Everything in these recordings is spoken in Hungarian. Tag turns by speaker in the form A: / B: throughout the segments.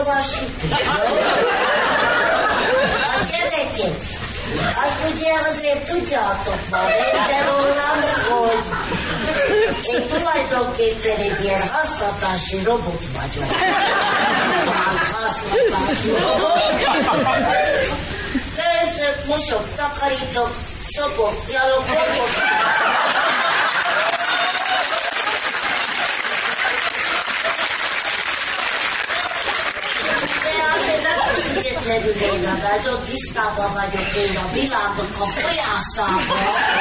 A: van sütni. A gyerekek, azt ugye azért tudjátok már érte rólam, hogy én tulajdonképpen egy ilyen használatási robot vagyok. Használatási robot. Főzök, mosok, takarítok, szopok, gyalogolok. Én nagyon tisztában vagyok én a világok a folyásában.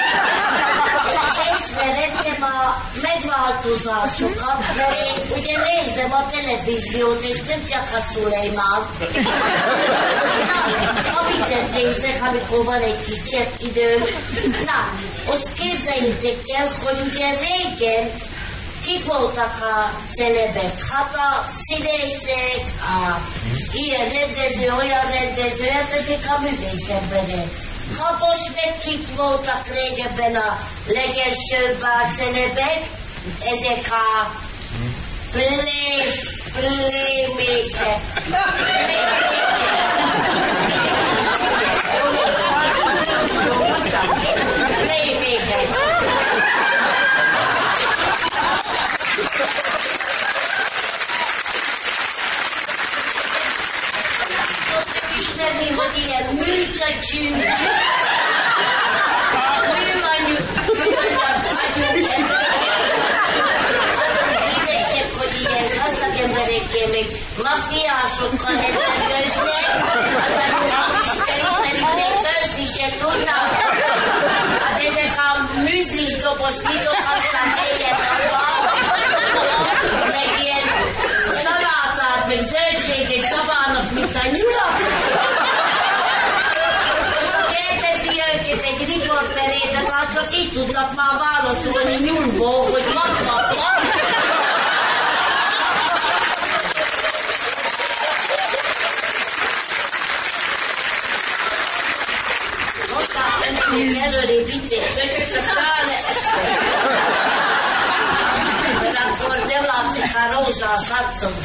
A: Észrevettem a megváltozásokat, mert én ugye nézem a televíziót, és nem csak a Szulejmánt. Amiket nézek, amikor van egy kis csepp idő. Na, azt képzeljétek el, hogy ugye régen kik voltak a celebek? Hát a színészek, a ilyen rendező, olyan rendező, hát ezek a művészemberek. Ha most meg kik voltak régebben a legelsőbb a celebek? Ezek a playmakek. Ismerni, hogy ilyen műcsöcsű, édesebb, hogy ilyen gazdag emberekkel, még mafiásokkal egyezőznek, aztán még főzni se tudnak. Hát ezek a műzlis doboz kidobassák éjjel meg ilyen salátát, meg zöldséget dobálnak, mint a nyulak. Kérdezi őket egy riporterét, de hát csak így tudnak már válaszolni nyulból, hogy magnak van. Még előrébb vitték, hogy csak ráne esett. Mert akkor nem látszik a rózsa az arcom.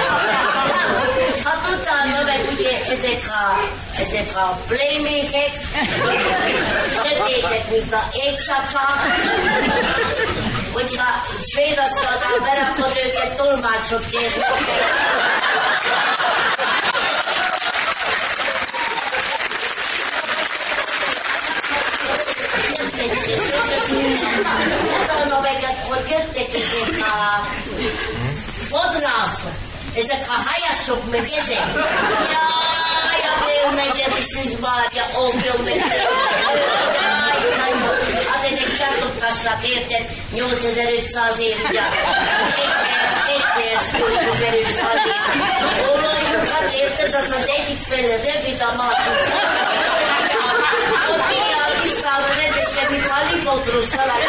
A: Hát utána meg ugye ezek a playmakek, sötétek, mint a égszafák, hogyha svédasztalnál berakod őket, tolmácsot kérnek. Utána meg akkor jöttek ezek a fodrászok, ezek a hajasok meg ezek. Jaj, a félmegyerisziz Mária, ó, félmegyerisziz. Hát ezek csatokkassák, érted? 8500 év, ugye? Egy perc, 8500 év. Olójukat, érted? Az az egyik fele rövid, a másik. Ott így a tisztába rendesen, mint a Lipotrusz valami.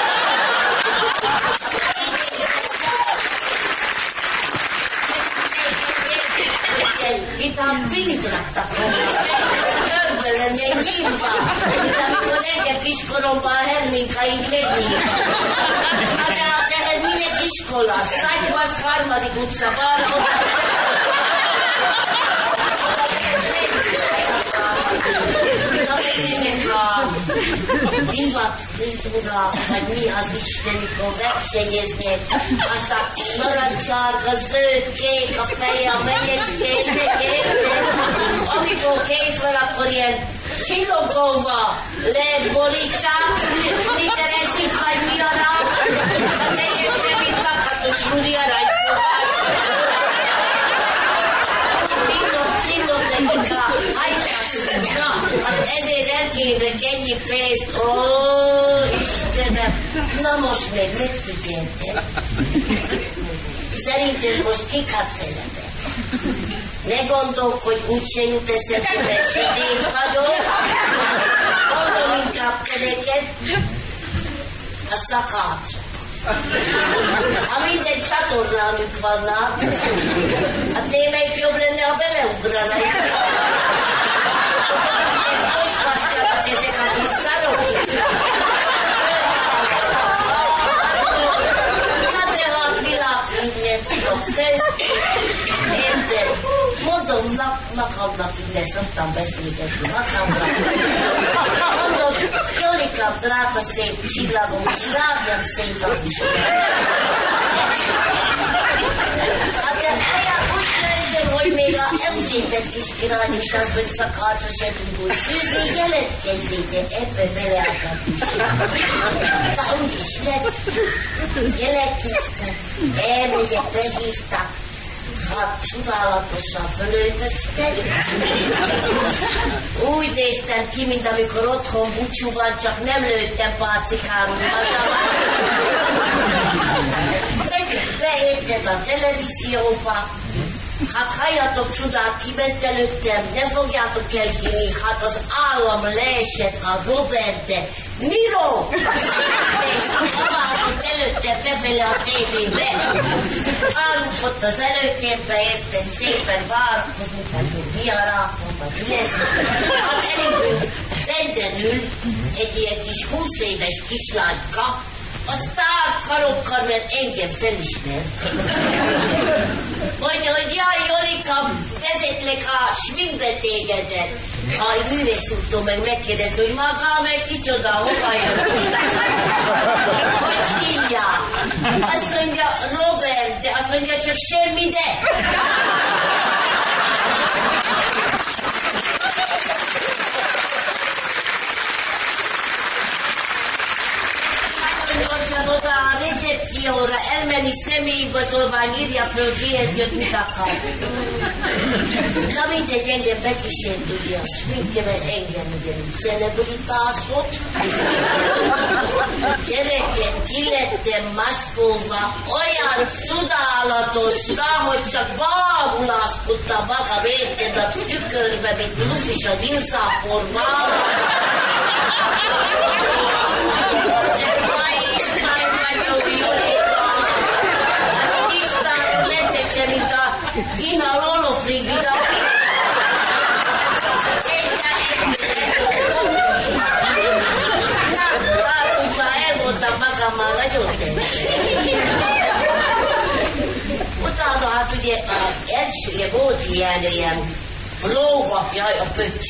A: Mint a Billit raktak volna. Körbe lenne nyírva. Mint amikor nekem kiskoromban a Herminka így megnyírva. Na de hát ehhez minek iskola? Szagyvasz, 3. utca, balra. Na megnézek a divatprizmura, vagy mi az Isten, mikor versenyeznek, aztán narancsárga, zöld, kék, a feje, a menyecskéknek, érted? Amikor kész van, akkor ilyen csillogóva leborítság, mit ereszik, vagy mi a rá, a teljesen, mint lakatos Rudi aranyfogás. Csillog nekik a hajszát. Na, az ezért elkérnek ennyi pénzt. Ó, Istenem! Na most meg megfigyeltem. Szerintem most kikat celebek. Ne gondolkodj, úgyse jut eszembe, mert sedély vagyok. Mondom inkább te neked a szakácsok. Ha minden csatornámük vannak, hát némelyik jobb lenne, ha beleugranak. Hogy faszkálnak ezek a kis szarok? Na de hát világ mindent tudok főzni. Érted? magamnak innen szoktam beszélgetni magamnak. Mondom, Jolikám, drága szép csillagom, rágjam szét a puskát. Úgy nézem, hogy még a Erzsébet kis király is az, hogy szakácsa se tudod főzni, jelentkezzétek ebbe beleállt is. Na, úgy is lett. Jelentkeztem, elmegyek, behívtak. Hát csodálatosan fölöltöztek. Úgy néztem ki, mint amikor otthon búcsúban, csak nem lőttem pácikámmal. Beérted a televízióba. Hát halljatok csodát, kiment előttem, nem fogjátok elhinni, hát az állam leesett a Robert-de. Miro! És aváltott előtte befele a tévébe. Állunk ott az előtérbe, érted, szépen várakozunk, hogy mi a rákon, vagy mi lesz. Hát elindult rendenül egy ilyen kis 20 éves kislányka, a sztár karokkal, mert engem felismert. Mondja, hogy jaj, Jolikám, vezetlek a sminkbe tégedet. A művész úrtól meg megkérdezte, hogy maga meg kicsoda, hova jön? Hogy hívják? Azt mondja, Robert, de azt mondja, csak semmi de. Gyorsan oda a recepcióra elmenni személyigazolvány, írja föl, kihez jött, mit akar. Na mindegy, engem bekísért ugye a sminkemet, engem ugye celebritások. Gyerekem, ki lettem maszkolva, olyan csodálatosra, hogy csak bámulászkodtam magam, érted a tükörbe, mint Lufis a Nilszáporban. Tisztán lecsese, mint a Gina Lolofrigida. Látod, már elmondtam magammal nagyon utána, hát ugye az elsője volt ilyen próba, jaj, a pöcs.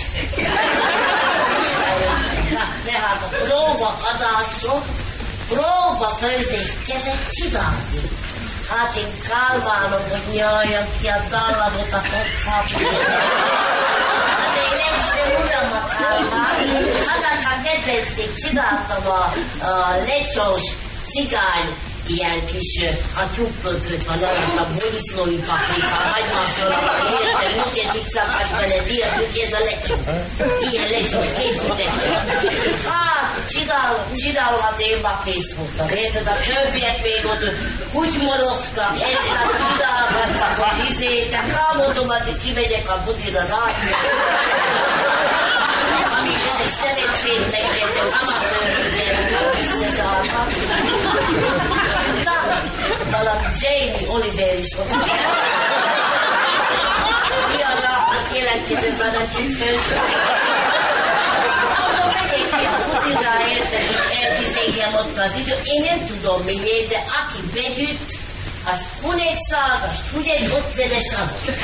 A: Tehát a próbakadások, próbafőzést kellett csinálni. Hát én kálválom, hogy nyaljam ki a dallamot a kokkapból. Hát én egyszer uram a kálvál, hát a kedvencét csináltam a lecsós cigány, ilyen kis, a tyúkpölköt van, az a boriszlói paprika, hagymásolap, értem, nukedik szakadt vele, diadjuk, ez a lecsó. Ilyen lecsó, készítettem. Hát, csinálom, hát én már kész voltam, érted? A többiek még ott kutymorogtak, ezzel a tudálgattak a vizét, de mondom, hogy kimegyek a budira rátni. Amíg ezek szerencsétlenek, amatőrök, visszazárnak. Valami Jamie Oliver is volt. Mi a ráknak jelentkezett van a csütköz? Mondom, megyek ki a budira, érted, hogy elvizéljem ott az idő. Én nem tudom miért, de aki begyűjt, az hun egy százast, hun egy 50-es adott.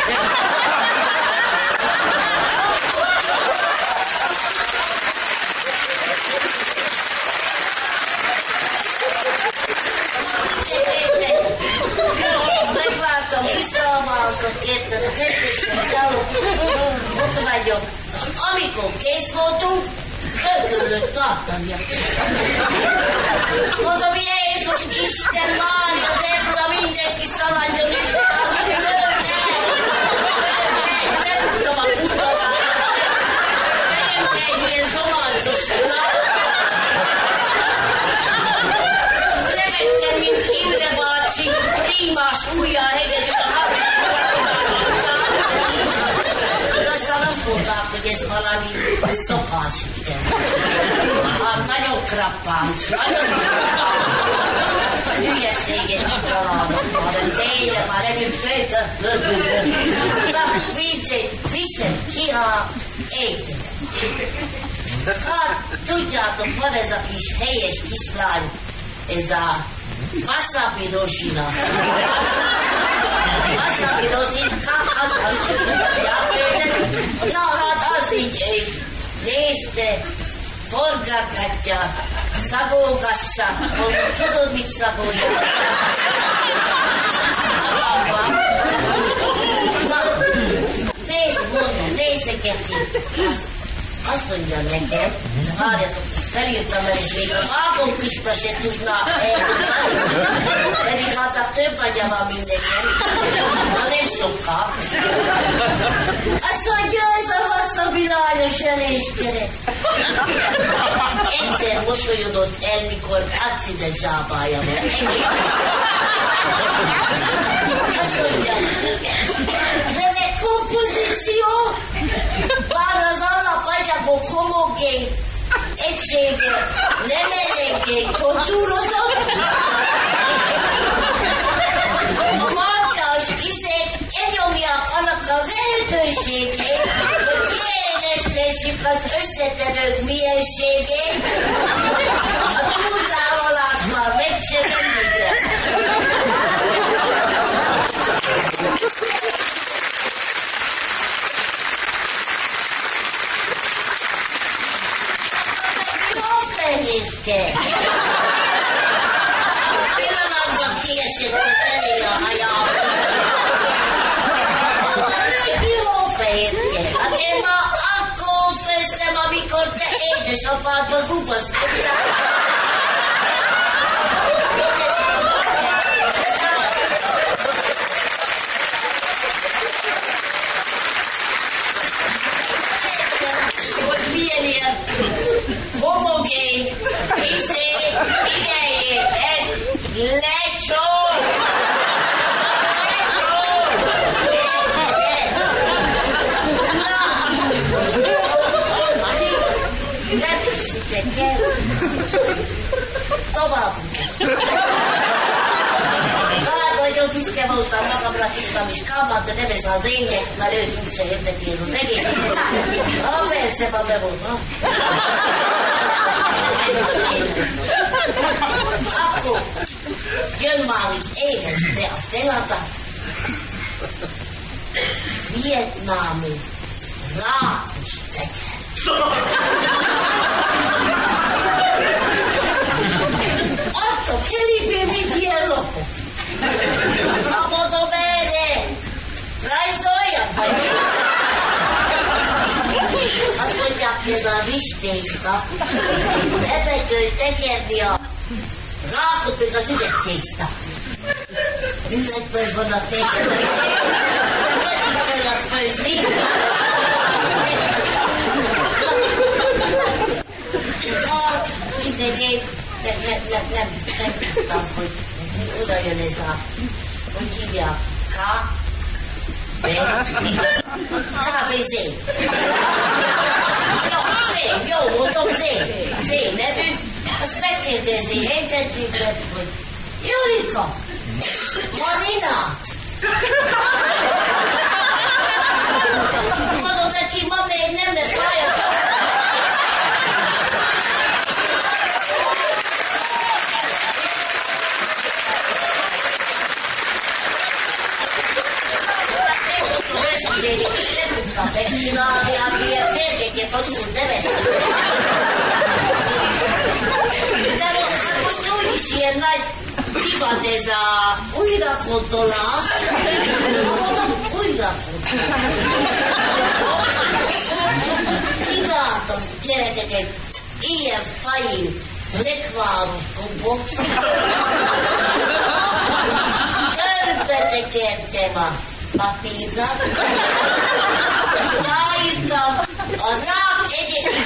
A: Megvártam, visszavaltok, érted, a kettősen csalok, ott vagyok. Amikor kész voltunk, fölkörülött tartani a mondom, Jézus Isten, várja, Debra, mindenki szaladjon vissza, nem tudtam a kutatát. Nem egy ilyen zomancos remettem, mint Hilde bácsi, prímás ujjal hegedűs a aztán azt mondták, hogy ez valami szokás itten. Hát nagyon krappáns, nagyon krappáns. Hülyeséget kitalálnak már, de tényleg már nem főtött. Na, viszont ki a étterem. Hát, tudjátok, van ez a kis helyes kislány, ez a wasabi rozsina. Wasabi-rositka, az na hát az így nézte, forgatgatja, szabolgassa, hogy tudod mit szabolja. Na, nézd, mondom, nézegeti. Azt mondja nekem, várjatok, felírtam el, és még a vágópista se tudna elmondani, pedig hát több agya van mindenki, ha nem sokkal. Azt mondja, ez a wasabi lányos eléskerek. Egyszer mosolyodott el, mikor accident zsábája volt. Azt mondja, remek kompozíció, bár az alapanyagok homogén, egysége nem eléggé kontúrozott, a markás iszek elnyomják annak a lehetőségét, hogy kiélesztessük az összetevők mienségét, a túltávolás már meg sem említem. Fehészke. Pillanatban kiesett a feléje a hajam. Jó fehészke. Hát én ma akkor főztem, amikor te édesapádba gubasztottál. Hogy milyen ilyen homogén, figyelj, ez lecsó! Nem hiszitek el? Tovább. Hát, nagyon büszke voltam magamra, hiszem is kámát, de nem ez a lényeg, mert őt úgyse érdekli az egész. Persze, van be volt, ha? Akkor jön már itt éhes, de a feladat vietnámi rákos teker. Attól kelibé mit ilyen lopok. Ha mondom erre, rajzoljak. Azt mondják, ez a rizstészta. Ebben kell tekerni a rákot, meg az üvegtészta. Üvegből van a tészta. Nem kell azt főzni. Hát, mindegy, nem tudtam, hogy oda jön ez a, hogy hívják, KBZ. Jó, mondom Z nevű, azt megkérdezi, engedjük meg, hogy Jurika, Marina. Mondom neki, ma még nem, mert fájat. Nem tudtam megcsinálni, amiért férgéként azul neveztem. De most úgyis ilyen nagy divat ez a újrakontolás. Mondom, újrakontolás. Csináltam, gyerekek, egy ilyen fajn reklámos gombot. Körbetekertem a papírnak, ráírtam a rák egyébként